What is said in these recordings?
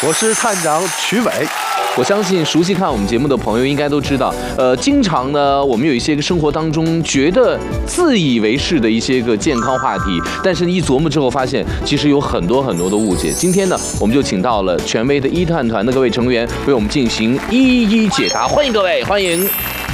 我是探长曲伟。 我相信熟悉看我们节目的朋友应该都知道，经常呢，我们有一些个生活当中觉得自以为是的一些个健康话题，但是一琢磨之后发现，其实有很多很多的误解。今天呢，我们就请到了权威的医探团的各位成员，为我们进行一一解答。欢迎各位，欢迎。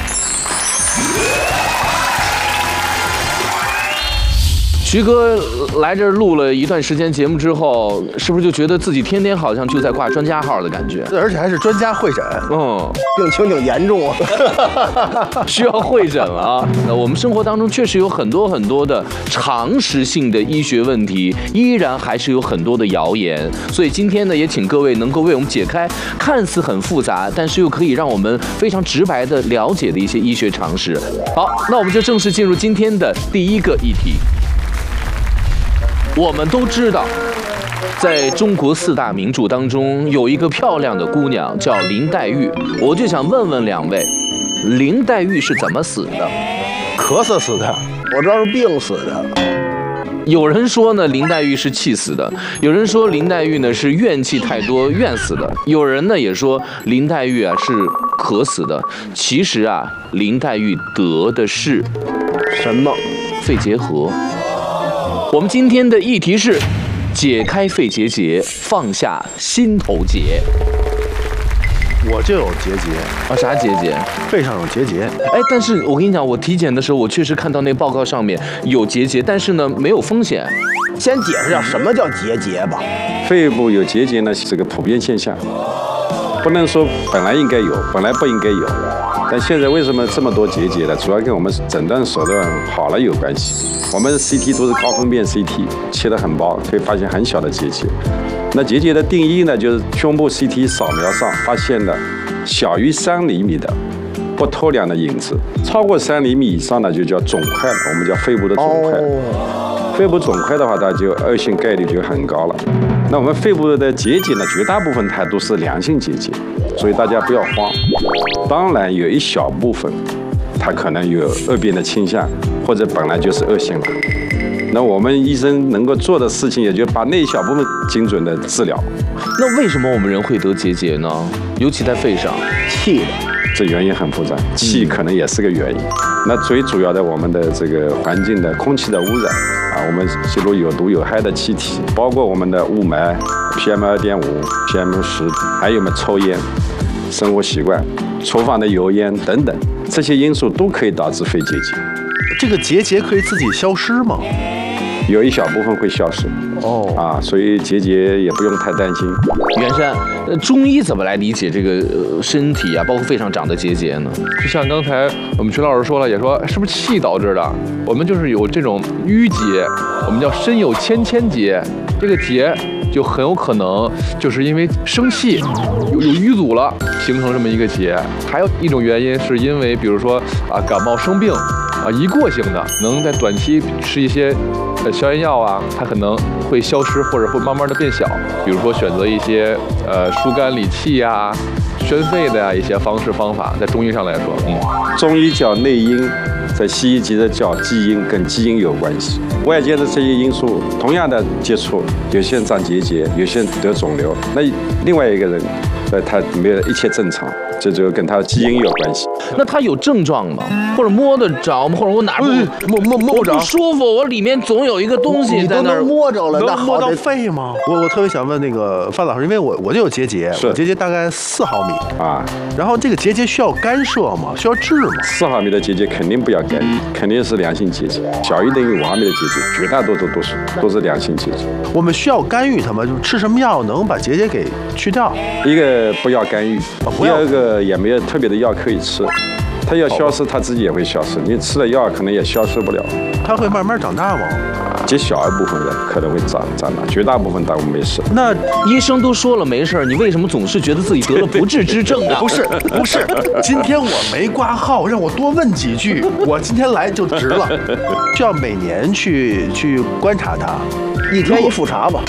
徐哥来这儿录了一段时间节目之后，是不是就觉得自己天天好像就在挂专家号的感觉？ 而且还是专家会诊， 病情挺严重啊， 需要会诊了啊！我们生活当中确实有很多很多的常识性的医学问题，依然还是有很多的谣言。所以今天呢，也请各位能够为我们解开看似很复杂，但是又可以让我们非常直白的了解的一些医学常识。好，那我们就正式进入今天的第一个议题。我们都知道，在中国4大名著当中，有一个漂亮的姑娘叫林黛玉。我就想问问两位，林黛玉是怎么死的？ 咳嗽死的， 我知道是病死的。 有人说呢，林黛玉是气死的；有人说林黛玉呢是怨气太多怨死的；有人呢也说林黛玉啊是渴死的。其实啊，林黛玉得的是什么？ 肺结核。我们今天的议题是解开肺结节，放下心头结。 我就有结节啊，啥结节？ 肺上有结节。 哎，但是我跟你讲，我体检的时候，我确实看到那报告上面有结节，但是呢没有风险。 先解释下什么叫结节吧。 肺部有结节呢是个普遍现象，不能说本来应该有，本来不应该有。但现在为什么这么多结节呢？主要跟我们诊断手段好了有关系。我们 CT 都是高分辨 CT， 切得很薄，可以发现很小的结节。那结节的定义呢，就是胸部 CT 扫描上发现的小于3厘米的不透亮的影子，超过3厘米以上呢，就叫肿块了，我们叫肺部的肿块。肺部肿块的话，它就恶性概率就很高了。那我们肺部的结节呢，绝大部分它都是良性结节，所以大家不要慌。当然有一小部分，它可能有恶变的倾向，或者本来就是恶性了。那我们医生能够做的事情，也就把那一小部分精准的治疗。 那为什么我们人会得结节呢？尤其在肺上， 气的。 这原因很复杂，气可能也是个原因。那最主要的，我们的这个环境的空气的污染啊，我们吸入有毒有害的气体，包括我们的雾霾、PM2.5、PM10，还有我们抽烟、生活习惯、厨房的油烟等等，这些因素都可以导致肺结节。 这个结节可以自己消失吗？ 有一小部分会消失所以结节也不用太担心。 袁山，中医怎么来理解这个身体啊，包括肺上长的结节呢？ 就像刚才我们徐老师说了，也说是不是气导致的？我们就是有这种淤结，我们叫身有千千结，这个结就很有可能就是因为生气有淤阻了，形成这么一个结。还有一种原因是因为，比如说感冒生病一过性的，能在短期吃一些消炎药啊，它可能会消失或者会慢慢的变小。比如说选择一些疏肝理气呀、宣肺的呀一些方式方法，在中医上来说， 中医叫内因，在西医其实叫基因，跟基因有关系。外界的这些因素，同样的接触，有些人长结节，有些人得肿瘤，那另外一个人，他没有一切正常，这就跟他的基因有关系。 那他有症状吗？或者摸得着吗？或者我哪摸不着？不舒服，我里面总有一一个东西在那儿， 你都能摸着了， 能摸到肺吗？我特别想问那个范老师，因为我就有结节，我结节大概4毫米啊。 然后这个结节需要干涉吗？需要治吗 ？4毫米的结节肯定不要干预，肯定是良性结节。小于等于5毫米的结节，绝大多数都是良性结节。 我们需要干预它吗？就吃什么药能把结节给去掉？ 一个不要干预，第二个也没有特别的药可以吃。它要消失，它自己也会消失。你吃了药可能也消失不了。 它会慢慢长大吗？ 极小一部分人可能会长大，绝大部分当然没事。 那医生都说了没事，你为什么总是觉得自己得了不治之症啊？ 不是，今天我没挂号，让我多问几句，我今天来就值了。需要每年去观察它 ，1天1复查吧。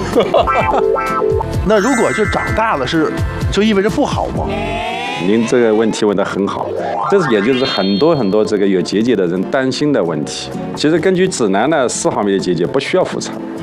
那如果就长大了就意味着不好吗？ 您这个问题问得很好，这也就是很多这个有结节的人担心的问题。其实根据指南呢，4毫米的结节不需要复查，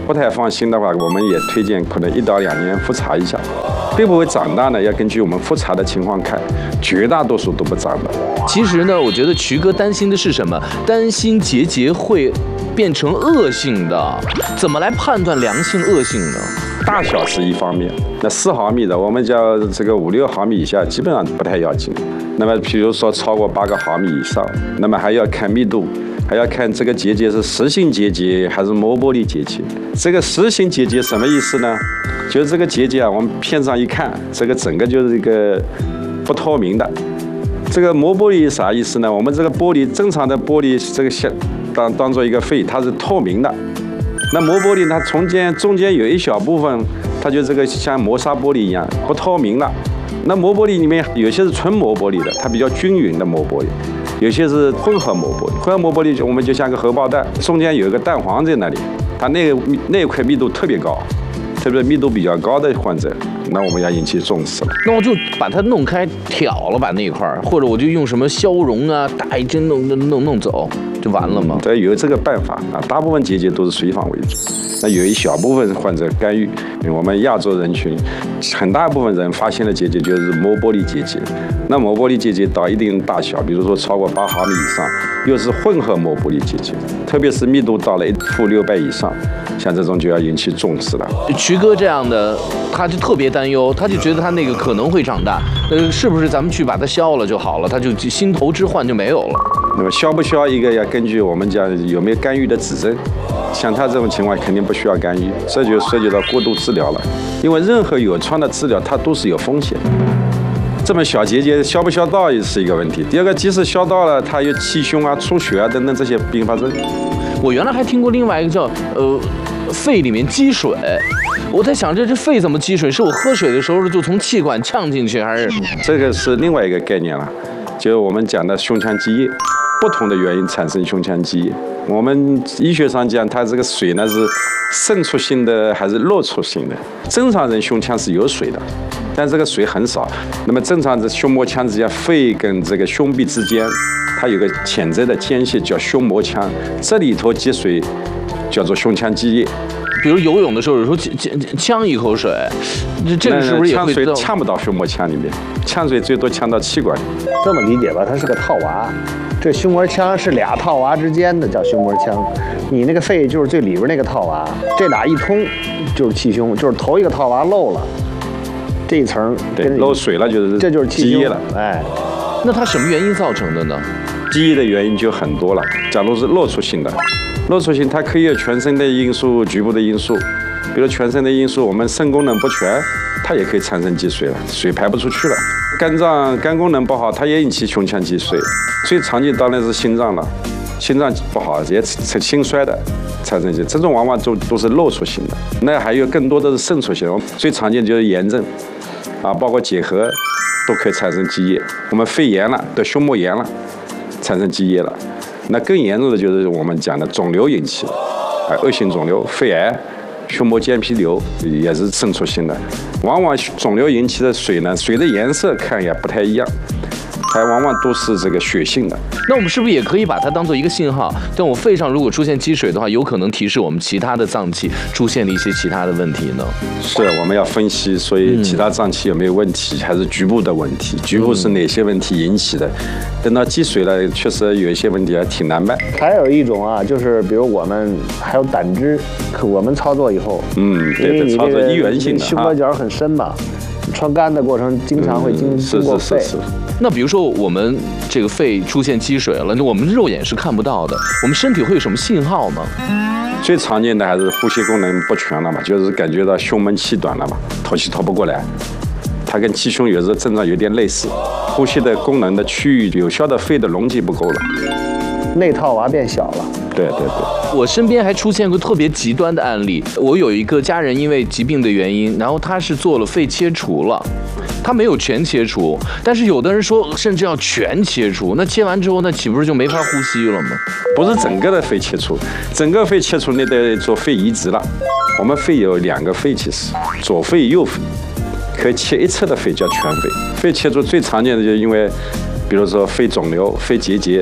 不太放心的话，我们也推荐可能1到2年复查一下。会不会长大呢？要根据我们复查的情况看，绝大多数都不长的。 其实呢，我觉得渠哥担心的是什么？担心结节会变成恶性的，怎么来判断良性恶性呢？ 大小是一方面，那4毫米的，我们叫这个5、6毫米以下，基本上不太要紧。那么比如说超过8个毫米以上，那么还要看密度，还要看这个结节是实性结节还是膜玻璃结节。这个实性结节什么意思呢？就是这个结节啊，我们片上一看，这个整个就是一个不透明的。这个膜玻璃啥意思呢？我们这个玻璃正常的玻璃，这个像当做一个肺，它是透明的。那膜玻璃它中间有一小部分，它就这个像磨砂玻璃一样不透明了。那膜玻璃里面有些是纯膜玻璃的，它比较均匀的膜玻璃，有些是混合膜玻璃。混合膜玻璃我们就像个荷包蛋，中间有一个蛋黄在那里，它那块密度特别高。特别密度比较高的患者，那我们要引起重视了。 那我就把它弄开挑了吧那一块儿，或者我就用什么消融啊，打一针弄走，就完了吗？ 对，有这个办法啊。大部分结节都是随访为主，那有一小部分患者干预。我们亚洲人群，很大部分人发现的结节就是膜玻璃结节。那膜玻璃结节到一定大小，比如说超过8毫米以上，又是混合膜玻璃结节，特别是密度到了负600以上，像这种就要引起重视了。 渠哥这样的，他就特别担忧，他就觉得他那个可能会长大，是不是咱们去把它消了就好了，他就心头之患就没有了。 那么消不消，一个要根据我们讲有没有干预的指征，像他这种情况肯定不需要干预，这就涉及到过度治疗了。因为任何有创的治疗它都是有风险，这么小结节消不消到也是一个问题。第二个，即使消到了，它有气胸啊、出血啊等等这些并发症。 我原来还听过另外一个叫肺里面积水，我在想这肺怎么积水？是我喝水的时候就从气管呛进去，还是？ 这个是另外一个概念了，就是我们讲的胸腔积液，不同的原因产生胸腔积液。我们医学上讲，它这个水呢是渗出性的还是漏出性的？正常人胸腔是有水的，但这个水很少。那么正常的胸膜腔之间，肺跟这个胸壁之间，它有个潜在的间隙叫胸膜腔，这里头积水叫做胸腔积液。 比如游泳的时候，有时候呛一口水，这个是不是也会？ 呛水呛不到胸膜腔里面，呛水最多呛到气管里。 这么理解吧，它是个套娃，这胸膜腔是俩套娃之间的叫胸膜腔，你那个肺就是最里边那个套娃，这俩一通就是气胸，就是头一个套娃漏了，这一层对漏水了， 这就是气积液了。 哎， 那它什么原因造成的呢？ 积液的原因就很多了。假如是漏出性的，漏出性它可以有全身的因素、局部的因素。比如全身的因素，我们肾功能不全，它也可以产生积水了，水排不出去了。肝功能不好，它也引起胸腔积水。最常见当然是心脏了，心脏不好也心衰的产生这种往往都是漏出性的。那还有更多的是渗出性的，最常见就是炎症啊，包括结核都可以产生积液。我们肺炎了，得胸膜炎了，产生积液了。那更严重的就是我们讲的肿瘤引起的，恶性肿瘤、肺癌、胸膜间皮瘤也是渗出性的。往往肿瘤引起的水呢，水的颜色看也不太一样，还往往都是这个血性的。 那我们是不是也可以把它当做一个信号？但我肺上如果出现积水的话，有可能提示我们其他的脏器出现了一些其他的问题呢？ 是，我们要分析，所以其他脏器有没有问题，还是局部的问题？局部是哪些问题引起的？等到积水了，确实有一些问题还挺难办。 还有一种啊，就是比如我们还有胆汁，我们操作以后， 对，操作医源性的， 胸膈角很深嘛，穿干的过程经常会经过肺。 是。 那比如说我们这个肺出现积水了，我们肉眼是看不到的，我们身体会有什么信号吗？ 最常见的还是呼吸功能不全了嘛，就是感觉到胸闷气短了嘛，透气透不过来。它跟气胸有时候症状有点类似，呼吸的功能的区域，有效的肺的容积不够了， 内套娃变小了。 对。 我身边还出现过特别极端的案例，我有一个家人因为疾病的原因，然后他是做了肺切除了。他没有全切除，但是有的人说甚至要全切除，那切完之后，那岂不是就没法呼吸了吗？ 不是整个的肺切除，整个肺切除那得做肺移植了。我们肺有2个肺，其实左肺、右肺，可以切一侧的肺叫全肺。肺切除最常见的就是因为，比如说肺肿瘤、肺结节，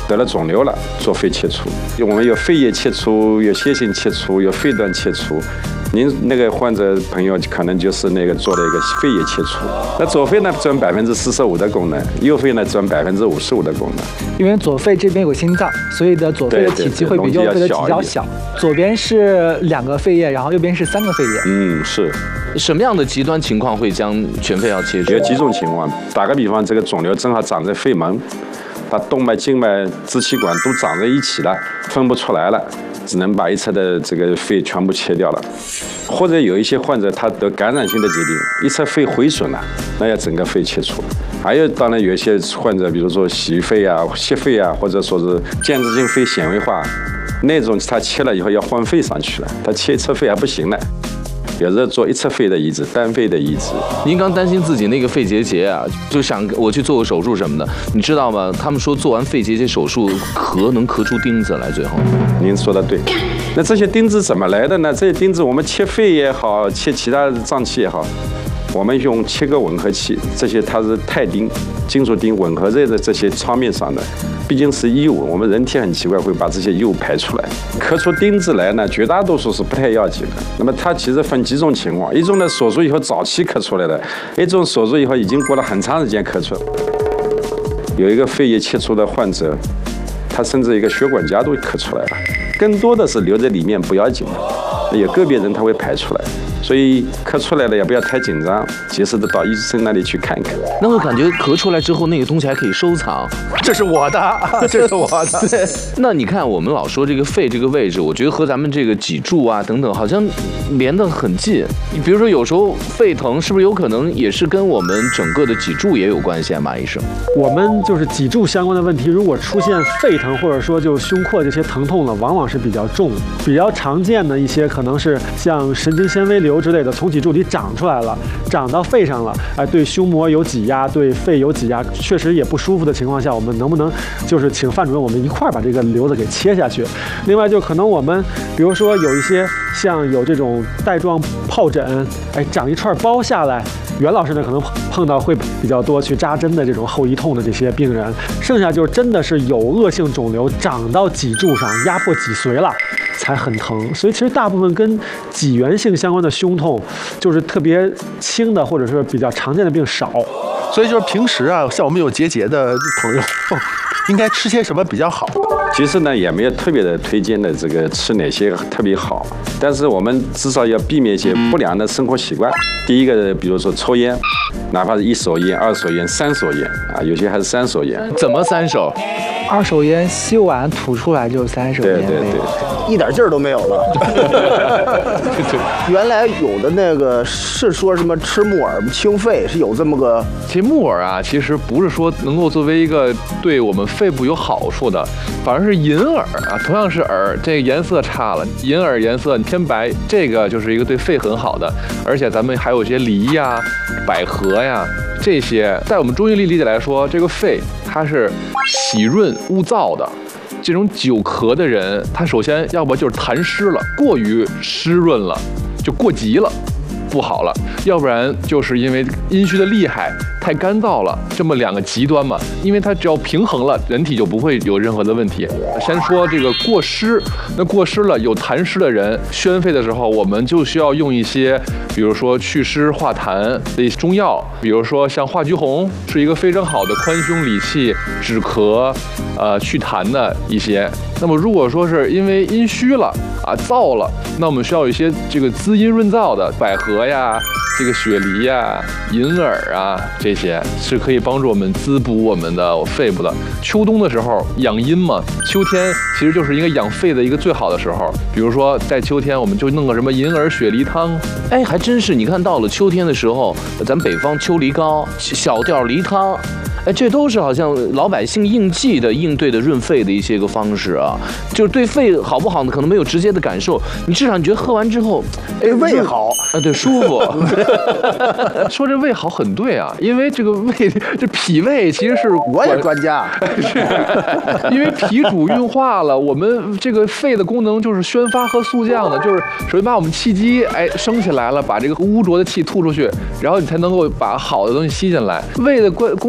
得了肿瘤了，做肺切除。我们有肺叶切除，有楔形切除，有肺段切除。您那个患者朋友可能就是那个做了一个肺叶切除。那左肺呢占45%的功能，右肺呢占55%的功能。 因为左肺这边有心脏，所以的左肺的体积会比右肺的体积要小。左边是2个肺叶，然后右边是3个肺叶。 是。 什么样的极端情况会将全肺要切除？ 有几种情况，打个比方，这个肿瘤正好长在肺门，它动脉、静脉、支气管都长在一起了，分不出来了，只能把一侧的这个肺全部切掉了。或者有一些患者他得感染性的疾病，一侧肺毁损了，那要整个肺切除。还有当然有一些患者，比如说洗肺啊、切肺啊，或者说是间质性肺纤维化，那种他切了以后要换肺上去了，他切一侧肺还不行了。有时候做一侧肺的移植，单肺的移植。 您刚担心自己那个肺结节啊，就想我去做个手术什么的，你知道吗？他们说做完肺结节手术能咳出钉子来，最后。 您说的对。那这些钉子怎么来的呢？这些钉子我们切肺也好，切其他脏器也好，我们用切割吻合器，这些它是钛钉、金属钉吻合在这些创面上的。毕竟是异物，我们人体很奇怪会把这些异物排出来。咳出钉子来呢，绝大多数是不太要紧的。那么它其实分几种情况，一种呢手术以后早期咳出来的，一种手术以后已经过了很长时间咳出来。有一个肺叶切除的患者，他甚至一个血管夹都咳出来了，更多的是留在里面不要紧的，有个别人他会排出来。所以咳出来了也不要太紧张，及时的到医生那里去看看。 那我感觉咳出来之后，那个东西还可以收藏。 这是我的，这是我的。 对。那你看，我们老说这个肺这个位置，我觉得和咱们这个脊柱啊等等，好像连得很近。你比如说，有时候肺疼，是不是有可能也是跟我们整个的脊柱也有关系啊？马医生， 我们就是脊柱相关的问题，如果出现肺疼或者说就胸廓这些疼痛了，往往是比较重的。比较常见的一些可能是像神经纤维瘤之类的，从脊柱里长出来了，长到肺上了，对胸膜有挤压，对肺有挤压，确实也不舒服的情况下，我们能不能就是请范主任我们一块儿把这个瘤子给切下去？另外就可能我们比如说有一些像有这种带状疱疹，长一串包下来。袁老师呢，可能碰到会比较多去扎针的这种后遗痛的这些病人，剩下就是真的是有恶性肿瘤长到脊柱上，压迫脊髓了，才很疼。所以其实大部分跟脊源性相关的胸痛，就是特别轻的或者是比较常见的病少。 所以就是平时啊，像我们有结节的朋友，应该吃些什么比较好？ 其实呢，也没有特别的推荐的这个吃哪些特别好，但是我们至少要避免一些不良的生活习惯。第一个，比如说抽烟，哪怕是1手烟、2手烟、3手烟啊，有些还是3手烟。 怎么3手 ？2手烟吸完吐出来就是3手烟。 对， 一点劲儿都没有了。原来有的那个是说什么吃木耳清肺，是有这么个。 其实木耳啊，其实不是说能够作为一个对我们肺部有好处的，反而是银耳啊，同样是耳，这个颜色差了，银耳颜色偏白，这个就是一个对肺很好的。而且咱们还有一些梨呀、百合呀，这些在我们中医理解来说，这个肺它是喜润污燥的。这种久咳的人，他首先要不就是痰湿了，过于湿润了，就过急了，不好了；要不然就是因为阴虚的厉害，太干燥了，这么2个极端嘛。因为它只要平衡了，人体就不会有任何的问题。先说这个过湿，那过湿了有痰湿的人，宣肺的时候，我们就需要用一些，比如说祛湿化痰的中药，比如说像化橘红是一个非常好的宽胸理气、止咳、祛痰的一些。那么如果说是因为阴虚了啊燥了，那我们需要一些这个滋阴润燥的百合呀、这个雪梨呀、银耳啊，这些是可以帮助我们滋补我们的肺部的。秋冬的时候养阴嘛，秋天其实就是一个养肺的一个最好的时候。比如说在秋天，我们就弄个什么银耳雪梨汤。 还真是，你看到了秋天的时候，咱北方秋梨膏、小吊梨汤。这都是好像老百姓应季的应对的润肺的一些个方式啊，就是对肺好不好呢，可能没有直接的感受，你至少你觉得喝完之后， 胃好啊，对，舒服。 说这胃好很对啊，因为这个胃，这脾胃其实是我也专家， 是因为脾主运化了，我们这个肺的功能就是宣发和肃降的，就是首先把我们气机升起来了，把这个污浊的气吐出去，然后你才能够把好的东西吸进来。胃的功能很强。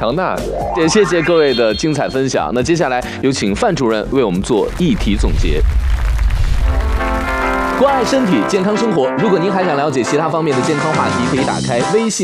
强大。 也谢谢各位的精彩分享。那接下来有请范主任为我们做议题总结。关爱身体，健康生活。如果您还想了解其他方面的健康话题，可以打开微信